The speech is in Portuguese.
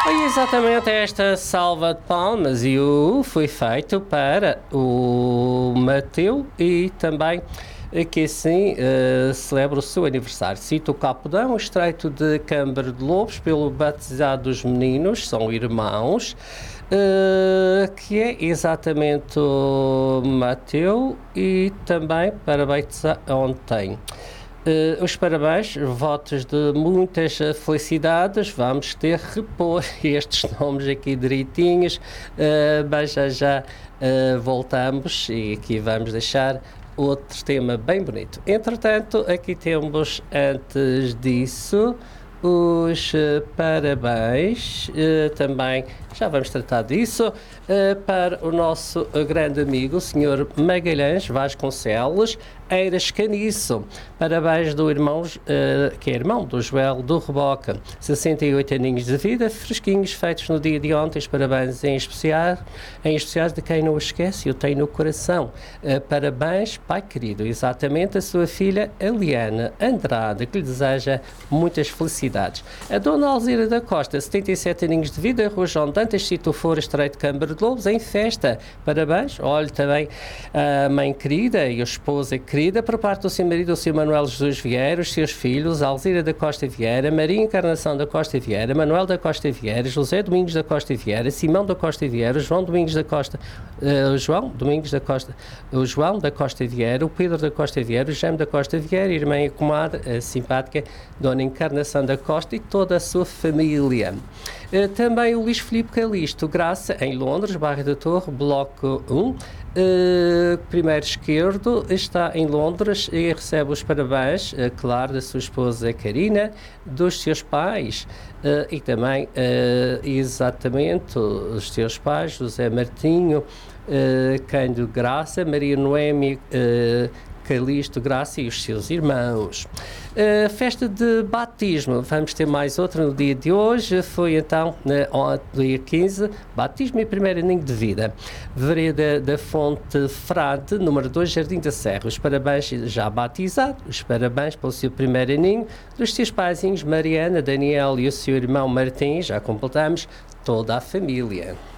Exatamente esta salva de palmas foi feito para o Mateu e também que assim celebra o seu aniversário. Cito o Capodão, o Estreito de Câmara de Lobos, pelo batizado dos meninos, são irmãos, que é exatamente o Mateu e também parabéns ontem. Os parabéns, votos de muitas felicidades. Vamos ter que repor estes nomes aqui direitinhos, mas já voltamos e aqui vamos deixar outro tema bem bonito. Entretanto, aqui temos, antes disso, os parabéns, também já vamos tratar disso, para o nosso grande amigo, o Sr. Magalhães Vasconcelos Eiras Caniço. Parabéns do irmão, que é irmão do Joel do Reboca. 68 aninhos de vida, fresquinhos, feitos no dia de ontem. Os parabéns em especial de quem não o esquece, eu tenho no coração. Parabéns, pai querido, exatamente a sua filha Eliana Andrade, que lhe deseja muitas felicidades. A dona Alzira da Costa, 77 aninhos de vida, Rua João Dantas, Sítio Fora, Estreito de Câmara de Lobos, em festa. Parabéns. Olhe também a mãe querida e a esposa querida, por parte do seu marido, o Sr. Manuel Jesus Vieira, os seus filhos, Alzira da Costa Vieira, Maria Encarnação da Costa Vieira, Manuel da Costa Vieira, José Domingos da Costa Vieira, Simão da Costa Vieira, João Domingos da Costa, João da Costa Vieira, o Pedro da Costa Vieira, o Jaime da Costa Vieira, a irmã e comadre, a simpática Dona Encarnação da Costa e toda a sua família. Também o Luís Filipe Calisto Graça, em Londres, bairro da Torre, bloco 1, primeiro esquerdo, está em Londres e recebe os parabéns, claro, da sua esposa Karina, dos seus pais e também, exatamente, os seus pais, José Martinho, Cândido Graça, Maria Noemi Calisto Graça e os seus irmãos. Festa de batismo, vamos ter mais outra no dia de hoje, foi então dia 15, batismo e primeiro aninho de vida. Vereda da Fonte Frade, número 2, Jardim da Serra. Os parabéns já batizado, os parabéns pelo seu primeiro aninho, dos seus paizinhos Mariana, Daniel e o seu irmão Martim, já completamos toda a família.